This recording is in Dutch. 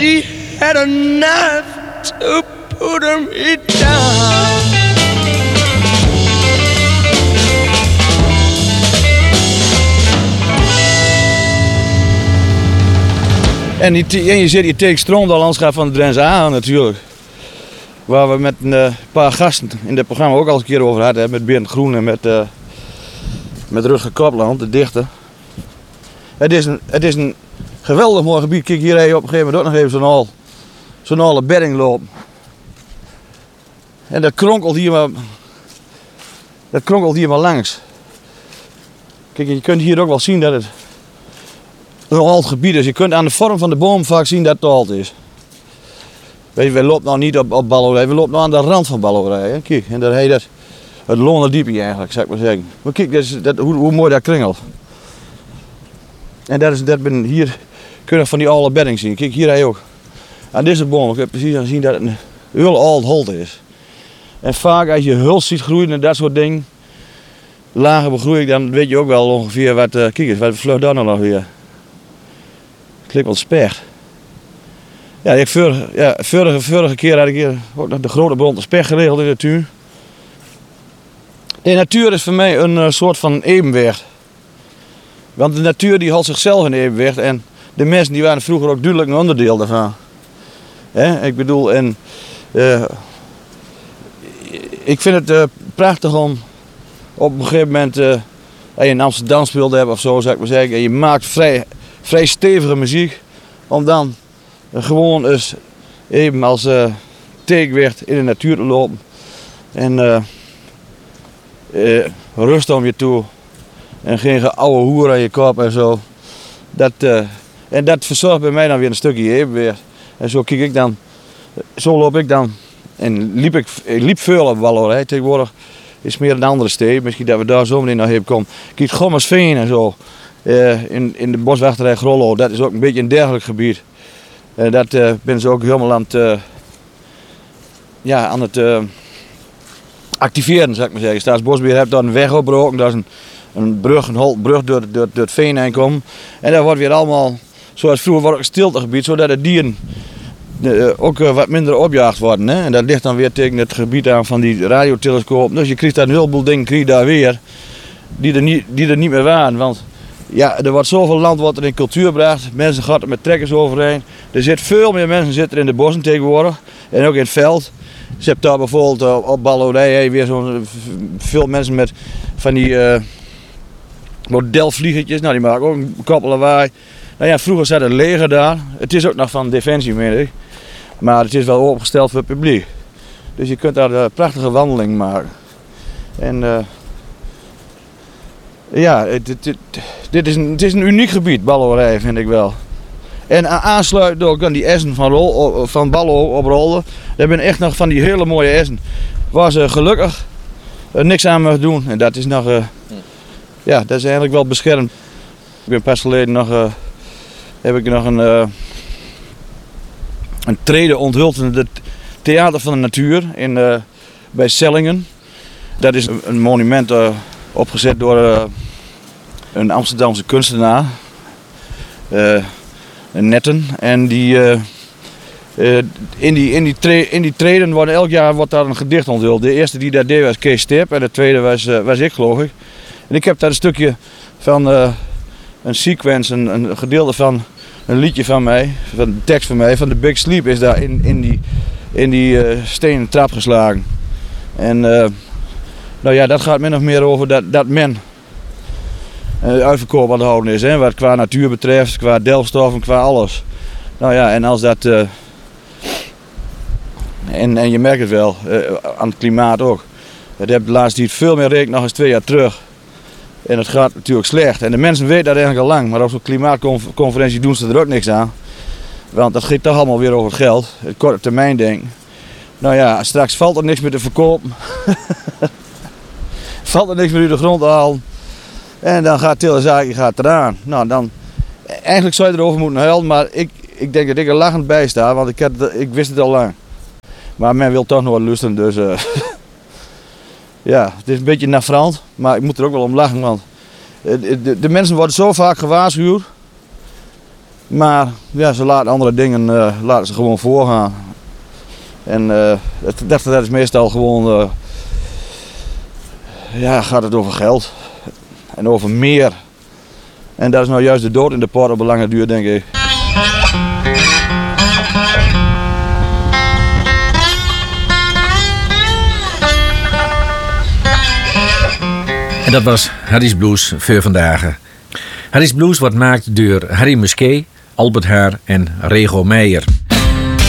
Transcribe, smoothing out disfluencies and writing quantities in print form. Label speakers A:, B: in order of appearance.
A: she had a knife to put me down. En je zit hier tegen Stroomdal landschap van de Drentse aan natuurlijk. Waar we met een paar gasten in dit programma ook al eens een keer over hadden. Met Bernd Groen en met Rutger Kopland, de dichter. Het is een geweldig mooi gebied. Kijk, hier heb je op een gegeven moment ook nog even zo'n oude bedding lopen. En dat kronkelt hier maar langs. Kijk, je kunt hier ook wel zien dat het een oud gebied is. Je kunt aan de vorm van de boom vaak zien dat het oud is. Wij lopen nou niet op Ballerij, we lopen nou aan de rand van Ballerij. Kijk, en daar heet het Londerdiepje eigenlijk, zou ik maar zeggen. Maar kijk, hoe mooi dat kringelt. En hier kun je van die oude bedding zien. Kijk, hier heb je ook. Aan deze boom kun je precies zien dat het een heel oud holte is. En vaak als je huls ziet groeien en dat soort dingen, lager begroeid, dan weet je ook wel ongeveer wat, kijk eens, wat vlucht daar nou nog weer. Het lijkt wel specht. Ja, vorige keer had ik hier ook nog de grote bonte specht geregeld in de tuin. De natuur is voor mij een soort van evenwicht. Want de natuur die houdt zichzelf in evenwicht en de mensen die waren vroeger ook duidelijk een onderdeel daarvan. Ik bedoel, ik vind het prachtig om op een gegeven moment, als je in Amsterdam speelde hebt of zo, zou ik maar zeggen, en je maakt vrij stevige muziek, om dan gewoon eens even als tegenwicht in de natuur te lopen. En rust om je toe. En geen oude hoer aan je kop en zo. En dat verzorgt bij mij dan weer een stukje evenwicht. En zo loop ik dan. En ik liep veel op Ballerij. Tegenwoordig is het meer een andere steek. Misschien dat we daar zo meteen nog even komen. Kijk, Gommersveen en zo. In de boswachterij Grollo. Dat is ook een beetje een dergelijk gebied. Dat ben ze ook helemaal aan het activeren, zou ik maar zeggen. Staatsbosbeheer heeft daar een weg opgebroken. Dat is een brug door het veen heen komen. En dat wordt weer allemaal, zoals vroeger, wordt ook een stiltegebied, zodat de dieren ook wat minder opjaagd worden. Hè? En dat ligt dan weer tegen het gebied aan van die radiotelescoop. Dus je krijgt daar een heleboel dingen daar weer, die er niet meer waren. Want ja, er wordt zoveel land in cultuur gebracht. Mensen gaan er met trekkers overheen. Er zit veel meer mensen in de bossen tegenwoordig. En ook in het veld. Je hebt daar bijvoorbeeld op Ballerij weer veel mensen met van die modelvliegertjes. Nou, die maken ook een koppel lawaai. Nou ja, vroeger zat het leger daar. Het is ook nog van Defensie, meen ik. Maar het is wel opengesteld voor het publiek. Dus je kunt daar een prachtige wandeling maken. En ja, het is een uniek gebied, Ballerij, vind ik wel. En aansluitend ook aan die essen van Ballo op Rolde. Daar zijn echt nog van die hele mooie essen. Waar ze gelukkig niks aan mogen doen. En dat is nog, ja, dat is eigenlijk wel beschermd. Ik ben pas geleden heb ik nog een trede onthuld in het Theater van de Natuur bij Sellingen. Dat is een monument opgezet door een Amsterdamse kunstenaar. Netten. En in die treden wordt elk jaar daar een gedicht onthuld. De eerste die dat deed was Kees Stip en de tweede was ik, geloof ik. En ik heb daar een stukje van een sequence, een gedeelte van een liedje van mij, van de tekst van mij, van The Big Sleep is daar in die stenen trap geslagen. En nou ja, dat gaat min of meer over dat men uitverkoop aan het houden is, hè, wat qua natuur betreft, qua delfstof en qua alles. Nou ja, en als dat en je merkt het wel aan het klimaat ook. Het heeft de laatste tijd veel meer regen nog eens 2 jaar terug. En het gaat natuurlijk slecht. En de mensen weten dat eigenlijk al lang, maar op zo'n klimaatconferentie doen ze er ook niks aan. Want dat gaat toch allemaal weer over het geld, het korte termijn denken. Nou ja, straks valt er niks meer te verkopen. Valt er niks meer uit de grond te halen. En dan gaat de hele zaakje eraan. Nou, dan, eigenlijk zou je erover moeten huilen, maar ik denk dat ik er lachend bij sta, want ik wist het al lang. Maar men wil toch nog wat luisteren, dus ja, het is een beetje navrant, maar ik moet er ook wel om lachen, want de mensen worden zo vaak gewaarschuwd. Maar ja, ze laten andere dingen laten ze gewoon voorgaan. En dat is meestal gewoon, gaat het over geld en over meer. En dat is nou juist de dood in de poort op een lange duur, denk ik.
B: En dat was Harry's Blues voor vandaag. Harry's Blues wordt gemaakt door Harry Musquet, Albert Haar en Rego Meijer.